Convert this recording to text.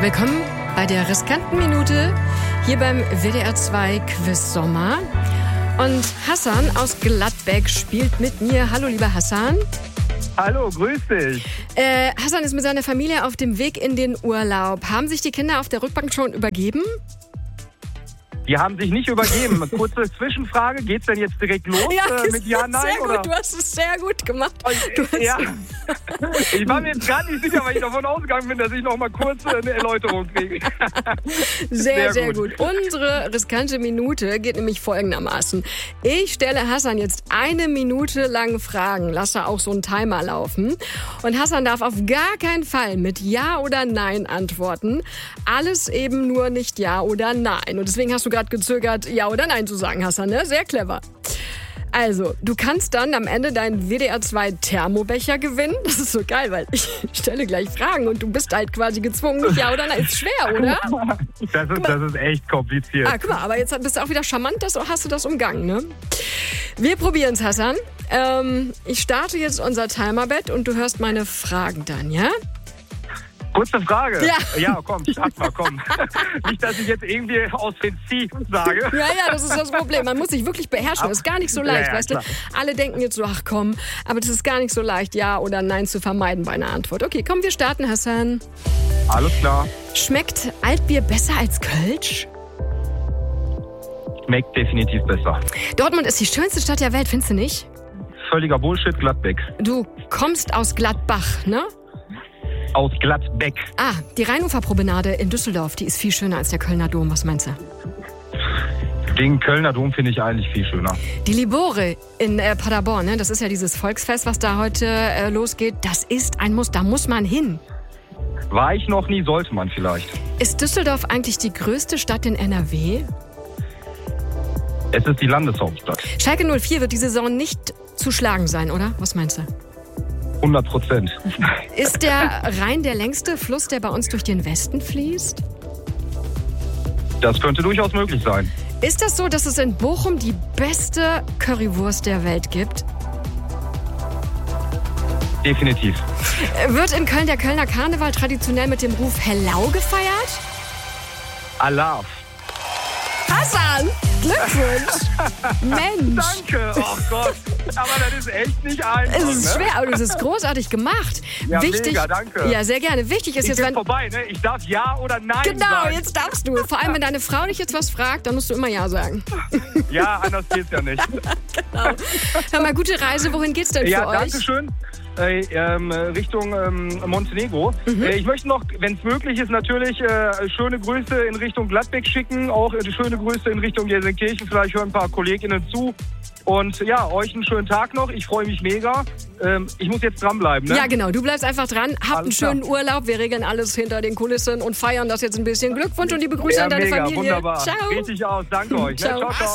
Willkommen bei der riskanten Minute hier beim WDR 2 Quiz Sommer. Und Hassan aus Gladbeck spielt mit mir. Hallo, lieber Hassan. Hallo, grüß dich. Hassan ist mit seiner Familie auf dem Weg in den Urlaub. Haben sich die Kinder auf der Rückbank schon übergeben? Die haben sich nicht übergeben. Kurze Zwischenfrage, geht's denn jetzt direkt los mit Ja, Nein? Sehr oder? gut, du hast es sehr gut gemacht. Ja. Ich war mir jetzt gerade nicht sicher, weil ich davon ausgegangen bin, dass ich noch mal kurz eine Erläuterung kriege. Sehr gut. Unsere riskante Minute geht nämlich folgendermaßen. Ich stelle Hassan jetzt 1 Minute lang Fragen, lasse auch so einen Timer laufen. Und Hassan darf auf gar keinen Fall mit Ja oder Nein antworten. Alles eben nur nicht Ja oder Nein. Und deswegen hast du gerade gezögert, Ja oder Nein zu sagen, Hassan, ne? Sehr clever. Also, du kannst dann am Ende deinen WDR 2 Thermobecher gewinnen. Das ist so geil, weil ich stelle gleich Fragen und du bist halt quasi gezwungen, nicht Ja oder Nein. Ist schwer, oder? Das ist echt kompliziert. Guck mal, aber jetzt bist du auch wieder charmant, hast du das umgangen, ne? Wir probieren es, Hassan. Ich starte jetzt unser Timerbett und du hörst meine Fragen dann, ja? Kurze Frage. Ja, komm, start mal, komm. Nicht, dass ich jetzt irgendwie aus den Zieh sage. Ja, das ist das Problem. Man muss sich wirklich beherrschen. Das ist gar nicht so leicht, Ja, weißt du? klar. Alle denken jetzt so, ach komm, aber das ist gar nicht so leicht, Ja oder Nein zu vermeiden bei einer Antwort. Okay, komm, wir starten, Hassan. Alles klar. Schmeckt Altbier besser als Kölsch? Schmeckt definitiv besser. Dortmund ist die schönste Stadt der Welt, findest du nicht? Völliger Bullshit, Gladbeck. Du kommst aus Gladbach, ne? Aus Gladbeck. Die Rheinuferpromenade in Düsseldorf, die ist viel schöner als der Kölner Dom. Was meinst du? Den Kölner Dom finde ich eigentlich viel schöner. Die Libore in Paderborn, ne? Das ist ja dieses Volksfest, was da heute losgeht. Das ist ein Muss, da muss man hin. War ich noch nie, sollte man vielleicht. Ist Düsseldorf eigentlich die größte Stadt in NRW? Es ist die Landeshauptstadt. Schalke 04 wird die Saison nicht zu schlagen sein, oder? Was meinst du? 100%. Ist der Rhein der längste Fluss, der bei uns durch den Westen fließt? Das könnte durchaus möglich sein. Ist das so, dass es in Bochum die beste Currywurst der Welt gibt? Definitiv. Wird in Köln der Kölner Karneval traditionell mit dem Ruf Hellau gefeiert? Alarv. Hassan, Glückwunsch! Mensch! Danke, oh Gott. Aber das ist echt nicht einfach. Es ist ne? schwer, aber es ist großartig gemacht. Ja, Wichtig, mega, danke. Ja, sehr gerne. Wichtig ist Ich jetzt, bin wenn... vorbei, ne? Ich darf Ja oder Nein Genau, sagen. jetzt darfst du. Vor allem, wenn deine Frau dich jetzt was fragt, dann musst du immer Ja sagen. Ja, anders geht's ja nicht. Genau. Hör mal, gute Reise. Wohin geht's denn für Ja, euch? danke schön. Richtung Montenegro. Ich möchte noch, wenn es möglich ist, natürlich schöne Grüße in Richtung Gladbeck schicken. Auch schöne Grüße in Richtung Gelsenkirchen. Vielleicht hören ein paar KollegInnen zu. Und ja, euch einen schönen Tag noch. Ich freue mich mega. Ich muss jetzt dranbleiben. Ne? Ja, genau. Du bleibst einfach dran. Habt einen Alles schönen klar. Urlaub. Wir regeln alles hinter den Kulissen und feiern das jetzt ein bisschen. Glückwunsch und liebe Grüße Ja, an deine mega, Familie. wunderbar. Ciao. Richtig aus. Danke euch. Ne? Ciao. Ciao, ciao.